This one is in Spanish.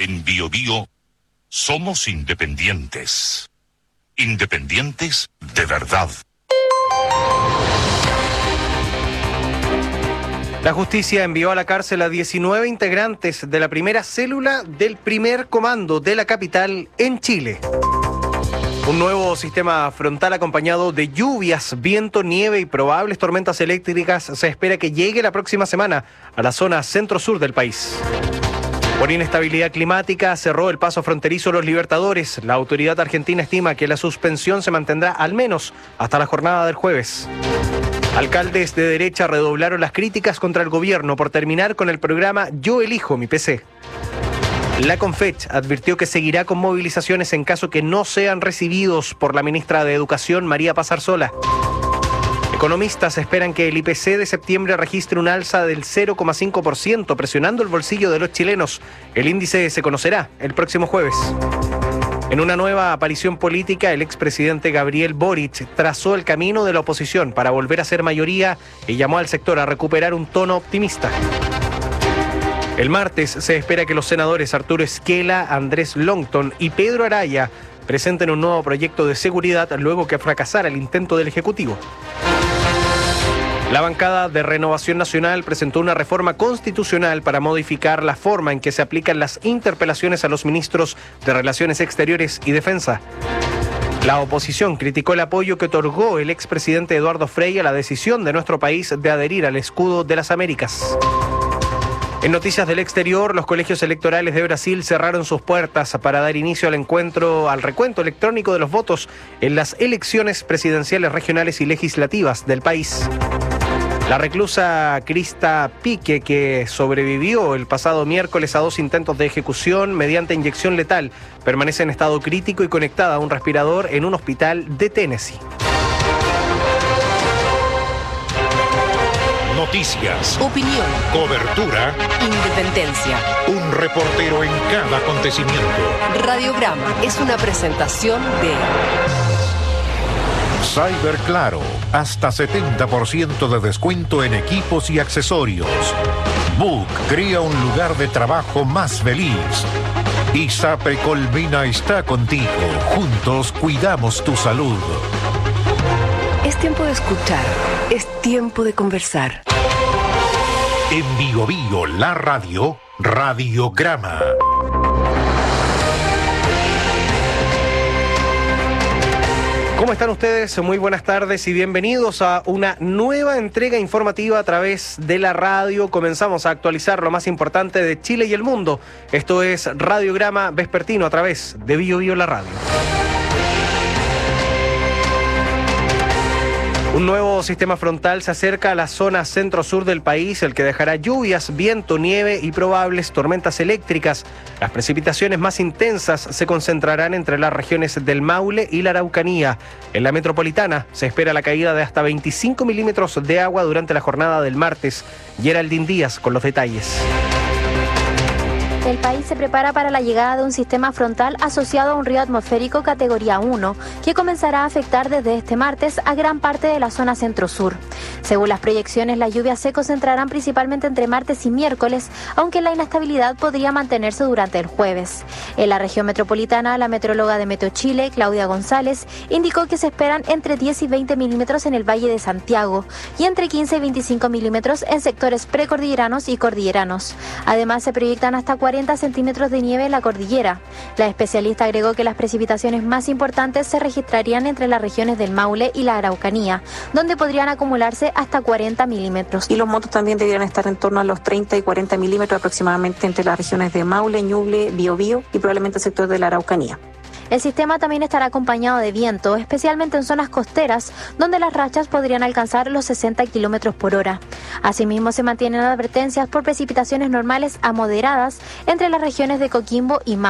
En BioBio somos independientes. Independientes de verdad. La justicia envió a la cárcel a 19 integrantes de la primera célula del primer comando de la capital en Chile. Un nuevo sistema frontal acompañado de lluvias, viento, nieve y probables tormentas eléctricas se espera que llegue la próxima semana a la zona centro-sur del país. Por inestabilidad climática cerró el paso fronterizo Los Libertadores. La autoridad argentina estima que la suspensión se mantendrá al menos hasta la jornada del jueves. Alcaldes de derecha redoblaron las críticas contra el gobierno por terminar con el programa Yo elijo mi PC. La Confech advirtió que seguirá con movilizaciones en caso que no sean recibidos por la ministra de Educación, María Paz Arzola. Economistas esperan que el IPC de septiembre registre un alza del 0,5%, presionando el bolsillo de los chilenos. El índice se conocerá el próximo jueves. En una nueva aparición política, el expresidente Gabriel Boric trazó el camino de la oposición para volver a ser mayoría y llamó al sector a recuperar un tono optimista. El martes se espera que los senadores Arturo Esquela, Andrés Longton y Pedro Araya presenten un nuevo proyecto de seguridad luego que fracasara el intento del Ejecutivo. La bancada de Renovación Nacional presentó una reforma constitucional para modificar la forma en que se aplican las interpelaciones a los ministros de Relaciones Exteriores y Defensa. La oposición criticó el apoyo que otorgó el expresidente Eduardo Frei a la decisión de nuestro país de adherir al escudo de las Américas. En noticias del exterior, los colegios electorales de Brasil cerraron sus puertas para dar inicio al recuento electrónico de los votos en las elecciones presidenciales, regionales y legislativas del país. La reclusa Krista Pique, que sobrevivió el pasado miércoles a 2 intentos de ejecución mediante inyección letal, permanece en estado crítico y conectada a un respirador en un hospital de Tennessee. Noticias, opinión, cobertura, independencia. Un reportero en cada acontecimiento. Radiograma es una presentación de Cyberclaro, hasta 70% de descuento en equipos y accesorios. Book crea un lugar de trabajo más feliz. ISAPRE Colmena está contigo. Juntos cuidamos tu salud. Es tiempo de escuchar. Es tiempo de conversar. En BioBio, la radio, Radiograma. ¿Cómo están ustedes? Muy buenas tardes y bienvenidos a una nueva entrega informativa a través de la radio. Comenzamos a actualizar lo más importante de Chile y el mundo. Esto es Radiograma Vespertino a través de BioBio, la radio. Un nuevo sistema frontal se acerca a la zona centro-sur del país, el que dejará lluvias, viento, nieve y probables tormentas eléctricas. Las precipitaciones más intensas se concentrarán entre las regiones del Maule y la Araucanía. En la metropolitana se espera la caída de hasta 25 milímetros de agua durante la jornada del martes. Geraldine Díaz con los detalles. El país se prepara para la llegada de un sistema frontal asociado a un río atmosférico categoría 1, que comenzará a afectar desde este martes a gran parte de la zona centro-sur. Según las proyecciones, las lluvias se concentrarán principalmente entre martes y miércoles, aunque la inestabilidad podría mantenerse durante el jueves. En la región metropolitana, la metróloga de Meteo Chile, Claudia González, indicó que se esperan entre 10 y 20 milímetros en el Valle de Santiago y entre 15 y 25 milímetros en sectores precordilleranos y cordilleranos. Además, se proyectan hasta 40 centímetros de nieve en la cordillera. La especialista agregó que las precipitaciones más importantes se registrarían entre las regiones del Maule y la Araucanía, donde podrían acumularse hasta 40 milímetros. Y los montos también deberían estar en torno a los 30 y 40 milímetros aproximadamente entre las regiones de Maule, Ñuble, Biobío y probablemente el sector de la Araucanía. El sistema también estará acompañado de viento, especialmente en zonas costeras, donde las rachas podrían alcanzar los 60 kilómetros por hora. Asimismo, se mantienen advertencias por precipitaciones normales a moderadas entre las regiones de Coquimbo y Maule.